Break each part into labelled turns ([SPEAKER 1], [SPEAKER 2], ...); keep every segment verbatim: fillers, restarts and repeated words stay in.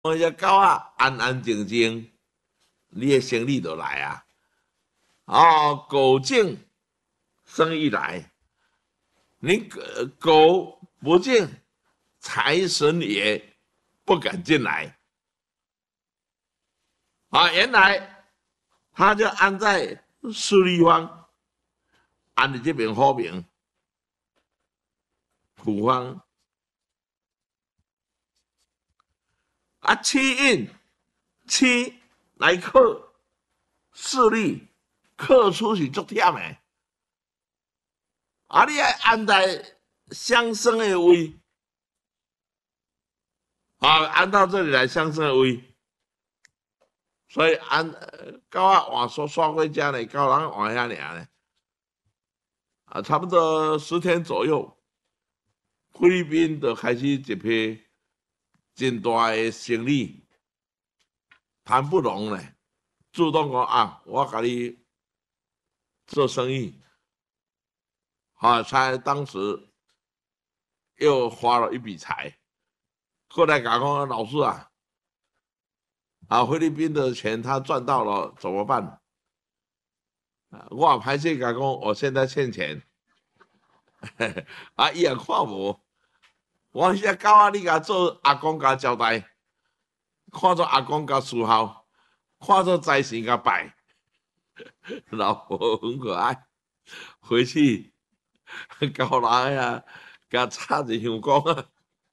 [SPEAKER 1] 我只狗啊，安安静静，你的生意就来啊。哦，狗静，生意来。你狗不静，财神爷不敢进来。啊，原来他就安在势利方，安在这边好名，虎方啊，七印七来克势利，克出是足忝的。啊，你爱安在相生的位，啊，安到这里来相生的位，所以安狗啊换刷刷过家呢，狗人换遐尔呢，啊，差不多十天左右，菲律宾就开始一批真大的生意，谈不拢呢，主动讲啊，我甲你做生意，啊，才当时又花了一笔财，过来讲讲老师啊。啊，菲律宾的钱他赚到了怎么办？啊，我拍摄甲讲，我现在欠钱，啊，伊也看无，我遐狗啊，你甲做阿公甲交代，看做阿公甲伺候，看做财神甲拜，老婆很可爱，回去狗人呀，甲插一香光啊，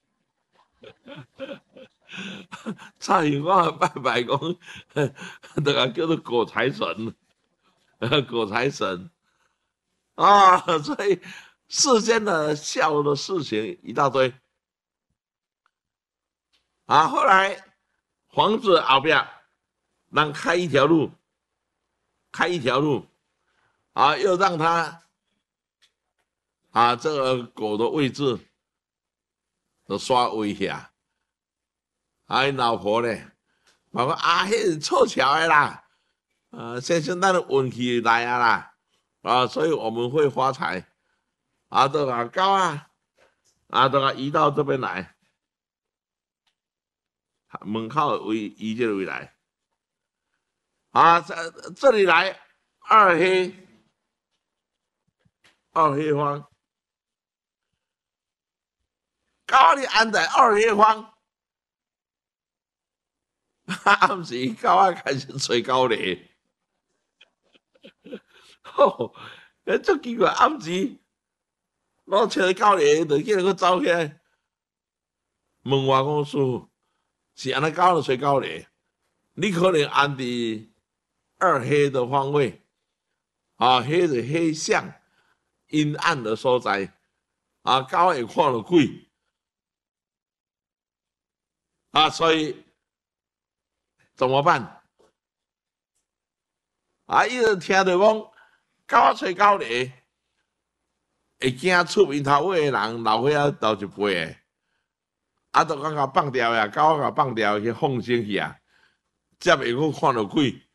[SPEAKER 1] 插香光啊，拜拜讲，那个叫做狗财神，狗财神。啊，所以世间的笑的事情一大堆啊。后来房子后边让开一条路，开一条路啊，又让他啊这个狗的位置都刷微下。啊，老婆呢，我讲啊，迄是凑巧的啦，啊，先生，咱的运气来啊啦，啊，所以我们会发财。啊，都把高啊，啊，都把移到这边来，门口位移这位来，啊，这这里来二黑，二黑方，高你安在二黑方，暗时高啊开始吹高咧，吼，诶，足奇怪，暗时我吹高咧，就叫人走起来，问我讲师傅，是安尼高就吹高咧？你可能安伫二黑的方位，啊，黑是黑相，阴暗的所在，啊，高会看到鬼，啊，所以怎么办？啊，伊就听到讲狗吹狗咧，会惊厝边头尾的人老伙仔斗一杯的，啊，就讲甲放掉呀，狗甲放掉去放生去啊，才袂阁看到鬼。